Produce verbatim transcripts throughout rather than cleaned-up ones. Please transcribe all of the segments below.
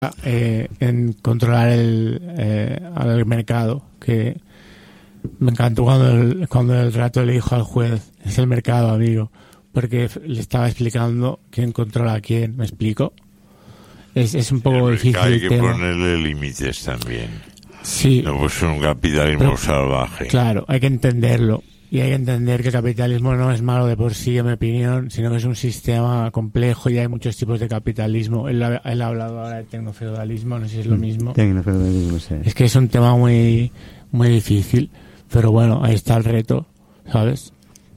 eh, en controlar el, eh, al mercado, que me encantó cuando el, cuando el rato le dijo al juez, es el mercado, amigo, porque le estaba explicando quién controla a quién, ¿me explico? Es, es un poco difícil hay el que tema. ponerle límites también. Sí. No, pues un capitalismo Pero, salvaje. Claro, hay que entenderlo. Y hay que entender que el capitalismo no es malo de por sí, en mi opinión, sino que es un sistema complejo y hay muchos tipos de capitalismo. Él, ha- él ha hablado ahora de tecnofeudalismo, no sé si es lo mismo. Tecnofeudalismo, sí. Es que es un tema muy, muy difícil, pero bueno, ahí está el reto, ¿sabes?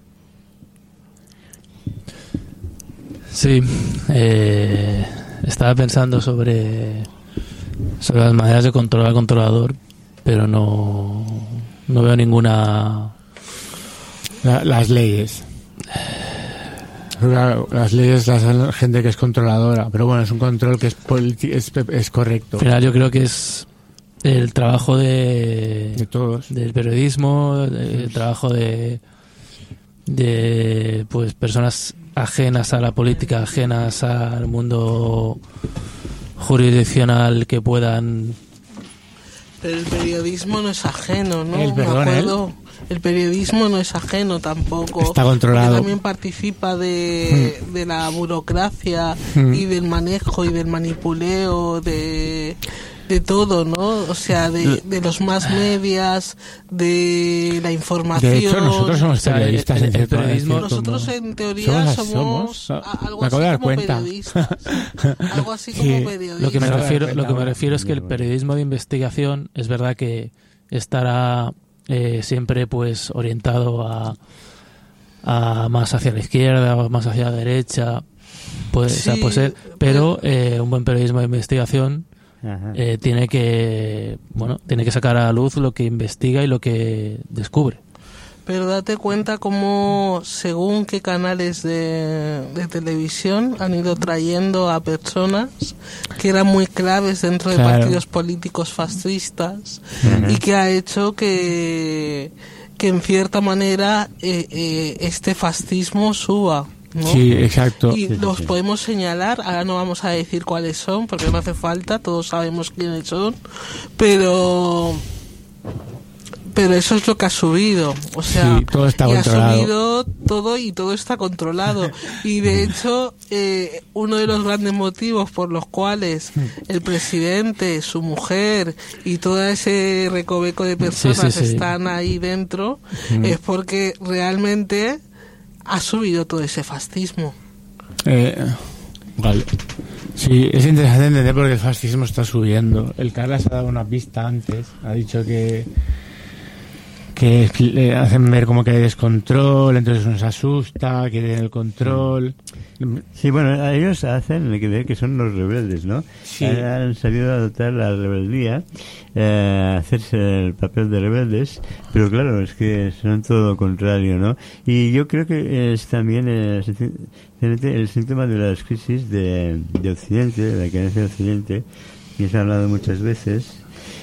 Sí, eh, estaba pensando sobre, sobre las maneras de controlar al controlador, pero no, no veo ninguna... La- las leyes. Claro, las leyes las hacen gente que es controladora, pero bueno, es un control que es, politi- es, es correcto. Al final yo creo que es el trabajo de, De todos. del periodismo, el trabajo de, de pues personas ajenas a la política, ajenas al mundo jurisdiccional que puedan... Pero el periodismo no es ajeno, ¿no? El, Me perdón, acuerdo. El periodismo no es ajeno tampoco. Está controlado. Porque también participa de, Hmm. de la burocracia Hmm. y del manejo y del manipuleo de, de todo, ¿no? O sea, de, de los más medias, de la información. De hecho, nosotros somos O sea, periodistas el- en el cierto, periodismo- en cierto Nosotros modo. en teoría Somos- somos, somos- a- algo me acabo de así dar como cuenta. periodistas. Algo así como Sí, periodistas. Lo que me Eso refiero, da lo que me cuenta, refiero es que el periodismo de investigación es verdad que estará eh, siempre pues orientado a, a más hacia la izquierda o más hacia la derecha, puede, o sea, Sí, puede ser, pero eh, un buen periodismo de investigación Ajá. eh, tiene que bueno tiene que sacar a la luz lo que investiga y lo que descubre. Pero date cuenta cómo, según qué canales de, de televisión han ido trayendo a personas que eran muy claves dentro de Claro. partidos políticos fascistas Ujú. y que ha hecho que, que en cierta manera eh, eh, este fascismo suba, ¿no? Sí, exacto. Y Sí, sí, los sí. podemos señalar, ahora no vamos a decir cuáles son, porque no hace falta, todos sabemos quiénes son, pero pero eso es lo que ha subido, o sea, Sí, todo está y controlado. ha subido todo y todo está controlado. Y de hecho, eh, uno de los grandes motivos por los cuales el presidente, su mujer y todo ese recoveco de personas Sí, sí, sí. están ahí dentro, Mm. es porque realmente ha subido todo ese fascismo. Eh, vale. Sí, es interesante entender por qué el fascismo está subiendo. El Carlas ha dado una pista antes. Ha dicho que que eh, hacen ver como que hay descontrol, entonces nos asusta, que tienen el control. Sí, bueno, ellos hacen hay que ver que son los rebeldes, ¿no? Sí. Han, han sabido adoptar la rebeldía, eh, hacerse el papel de rebeldes, pero claro, es que son todo lo contrario, ¿no? Y yo creo que es también eh, el síntoma de las crisis de, de Occidente, de la carencia de Occidente, que se ha hablado muchas veces.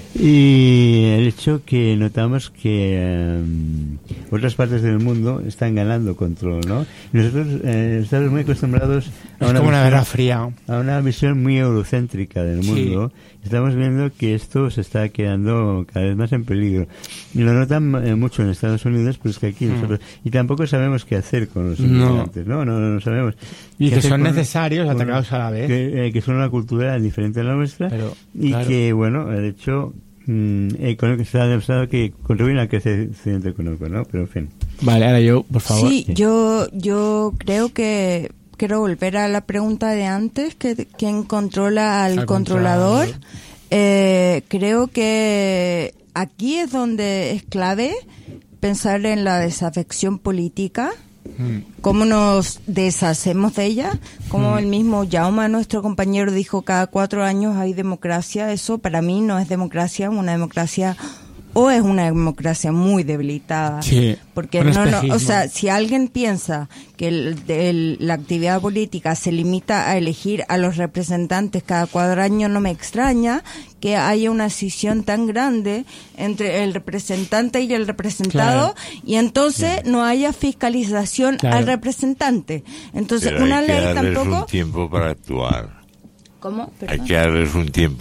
Y el hecho que notamos que um, otras partes del mundo están ganando control, ¿no? Nosotros eh, estamos muy acostumbrados a Es una, como una visión, guerra fría. a una visión muy eurocéntrica del Sí. mundo. Estamos viendo que esto se está quedando cada vez más en peligro. Y lo notan eh, mucho en Estados Unidos, pues que aquí Mm. nosotros... Y tampoco sabemos qué hacer con los No. inmigrantes, ¿no? No, no, no sabemos. Y qué que hacer son con- necesarios, con- atacados a la vez. Que, eh, que son una cultura diferente a la nuestra. Pero, Y claro. que, bueno, de hecho, mmm, económico, se ha demostrado que contribuyen al crecimiento económico, ¿no? Pero, en fin. Vale, ahora yo, por favor. Sí, Sí. yo yo creo que quiero volver a la pregunta de antes, que quién controla al, Al controlador. controlador. Eh, creo que aquí es donde es clave pensar en la desafección política, Mm. cómo nos deshacemos de ella, como Mm. el mismo Jaume, nuestro compañero, dijo, cada cuatro años hay democracia. Eso para mí no es democracia, una democracia o es una democracia muy debilitada. Sí, Porque un no, no, espejismo. o sea, si alguien piensa que el, el- la actividad política se limita a elegir a los representantes cada cuatro años, no me extraña que haya una escisión tan grande entre el representante y el representado, Claro. y entonces no haya fiscalización Claro. al representante. Entonces, Pero una hay que ley darles tampoco... un tiempo para actuar. ¿Cómo? Hay Perdón. que darles un tiempo.